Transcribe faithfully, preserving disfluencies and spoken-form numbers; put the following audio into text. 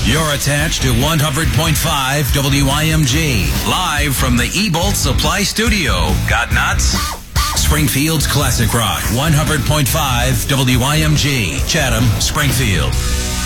You're attached to one hundred point five W I M G. Live from the eBolt Supply Studio. Got nuts? Springfield's Classic Rock. one hundred point five W I M G. Chatham, Springfield.